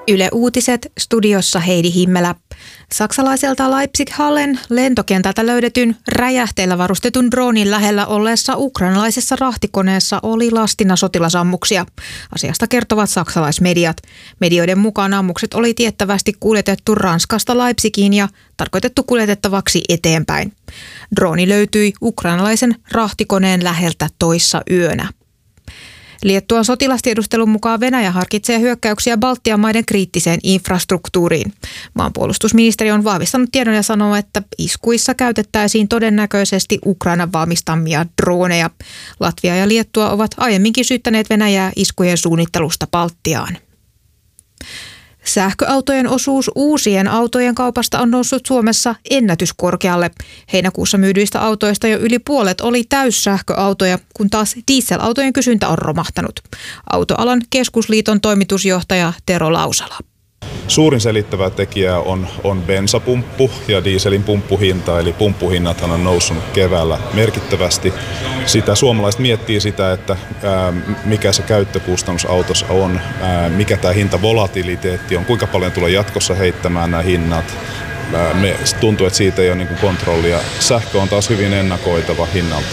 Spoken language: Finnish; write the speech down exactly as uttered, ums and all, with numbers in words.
Yle Uutiset, studiossa Heidi Himmelä. Saksalaiselta Leipzig-Hallen lentokentältä löydetyn räjähteellä varustetun droonin lähellä olleessa ukrainalaisessa rahtikoneessa oli lastina sotilasammuksia. Asiasta kertovat saksalaismediat. Medioiden mukaan ammukset oli tiettävästi kuljetettu Ranskasta Leipzigiin ja tarkoitettu kuljetettavaksi eteenpäin. Drooni löytyi ukrainalaisen rahtikoneen läheltä toissa yönä. Liettuan sotilastiedustelun mukaan Venäjä harkitsee hyökkäyksiä Baltian maiden kriittiseen infrastruktuuriin. Maanpuolustusministeri on vahvistanut tiedon ja sanoo, että iskuissa käytettäisiin todennäköisesti Ukrainan valmistamia droneja. Latvia ja Liettua ovat aiemminkin syyttäneet Venäjää iskujen suunnittelusta Baltiaan. Sähköautojen osuus uusien autojen kaupasta on noussut Suomessa ennätyskorkealle. Heinäkuussa myydyistä autoista jo yli puolet oli täyssähköautoja, kun taas dieselautojen kysyntä on romahtanut. Autoalan keskusliiton toimitusjohtaja Tero Lausala. Suurin selittävä tekijä on, on bensapumppu ja dieselin pumppuhinta, eli pumppuhinnathan on noussut keväällä merkittävästi. Sitä suomalaiset miettii sitä, että ää, mikä se käyttökustannus autossa on, ää, mikä tämä hintavolatiliteetti on, kuinka paljon tulee jatkossa heittämään nämä hinnat. Ää, me tuntuu, että siitä ei ole niin kuin kontrollia. Sähkö on taas hyvin ennakoitava hinnalta.